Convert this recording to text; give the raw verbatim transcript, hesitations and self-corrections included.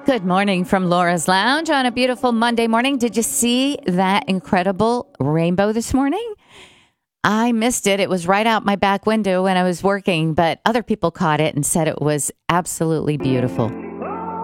Good morning from Laura's Lounge on a beautiful Monday morning. Did you see that incredible rainbow this morning? I missed it. It was right out my back window when I was working, but other people caught it and said it was absolutely beautiful.